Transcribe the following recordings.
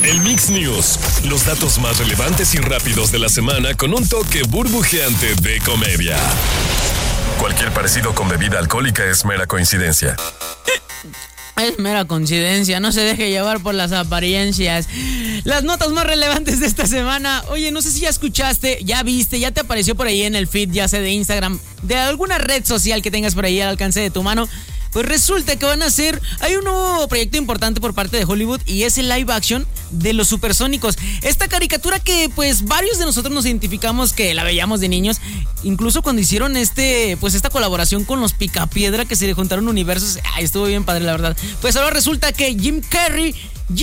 El Mix News, los datos más relevantes y rápidos de la semana con un toque burbujeante de comedia. Cualquier parecido con bebida alcohólica es mera coincidencia. Es mera coincidencia, no se deje llevar por las apariencias. Las notas más relevantes de esta semana. Oye, no sé si ya escuchaste, ya viste, ya te apareció por ahí en el feed, ya sea de Instagram, de alguna red social que tengas por ahí al alcance de tu mano. Pues resulta que hay un nuevo proyecto importante por parte de Hollywood y es el live action de Los Supersónicos. Esta caricatura que pues varios de nosotros nos identificamos que la veíamos de niños, incluso cuando hicieron esta colaboración con los Picapiedra, que se juntaron universos. Ay, estuvo bien padre, la verdad. Pues ahora resulta que Jim Carrey,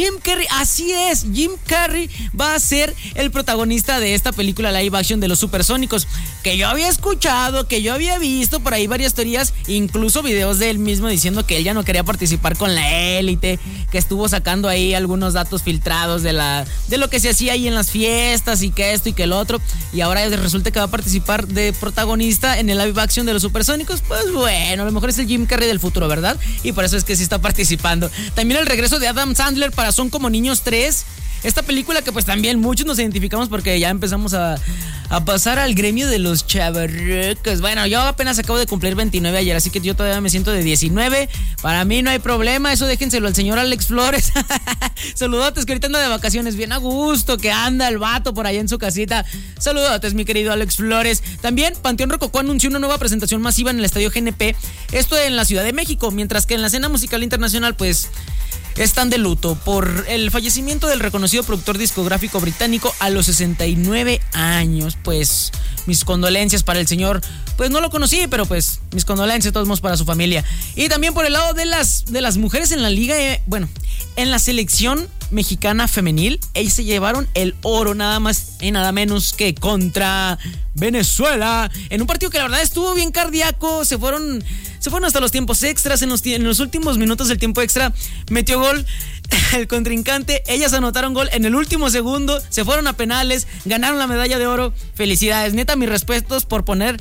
así es, Jim Carrey va a ser el protagonista de esta película live action de Los Supersónicos, que yo había escuchado, que yo había visto por ahí varias teorías, incluso videos de él mismo diciendo que él ya no quería participar con la élite, que estuvo sacando ahí algunos datos filtrados de lo que se hacía ahí en las fiestas y que esto y que el otro, y ahora resulta que va a participar de protagonista en el live action de Los Supersónicos. Pues bueno, a lo mejor es el Jim Carrey del futuro, ¿verdad? Y por eso es que sí está participando. También el regreso de Adam Sandler para Son como Niños 3. Esta película que pues también muchos nos identificamos porque ya empezamos a pasar al gremio de los chavarrucos. Bueno, yo apenas acabo de cumplir 29 ayer, así que yo todavía me siento de 19. Para mí no hay problema, eso déjenselo al señor Alex Flores. Saludotes, que ahorita anda de vacaciones bien a gusto, que anda el vato por allá en su casita. Saludotes, mi querido Alex Flores. También Panteón Rococó anunció una nueva presentación masiva en el Estadio GNP, esto en la Ciudad de México, mientras que en la escena musical internacional pues están de luto por el fallecimiento del reconocido productor discográfico británico a los 69 años. Pues mis condolencias para el señor. Pues no lo conocí, pero pues mis condolencias de todos modos para su familia. Y también por el lado de las mujeres en la liga, en la selección mexicana femenil, ellos se llevaron el oro nada más y nada menos que contra Venezuela, en un partido que la verdad estuvo bien cardíaco. Se fueron hasta los tiempos extras. En los últimos minutos del tiempo extra metió gol el contrincante, ellas anotaron gol en el último segundo, se fueron a penales, ganaron la medalla de oro. Felicidades, neta, mis respetos por poner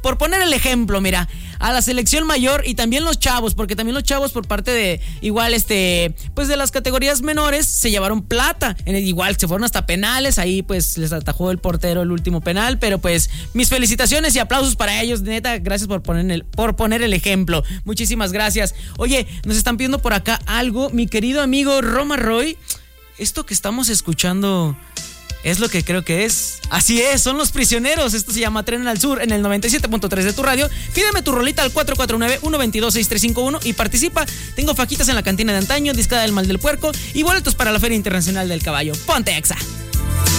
el ejemplo, mira, a la selección mayor y también los chavos, porque también los chavos por parte de igual pues de las categorías menores se llevaron plata, igual se fueron hasta penales, ahí pues les atajó el portero el último penal, pero pues mis felicitaciones y aplausos para ellos, neta, gracias por poner el ejemplo, muchísimas gracias. Oye, nos están pidiendo por acá algo, mi querido amigo Roma Roy, esto que estamos escuchando es lo que creo que es. Así es, son Los Prisioneros. Esto se llama Tren al Sur en el 97.3 de tu radio. Pídeme tu rolita al 449-122-6351 y participa. Tengo fajitas en la cantina de antaño, discada del mal del puerco y boletos para la Feria Internacional del Caballo. Ponte Exa.